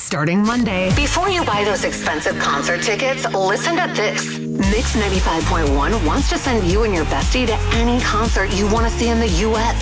starting Monday. Before you buy those expensive concert tickets, listen to this. Mix 95.1 wants to send you and your bestie to any concert you want to see in the U.S.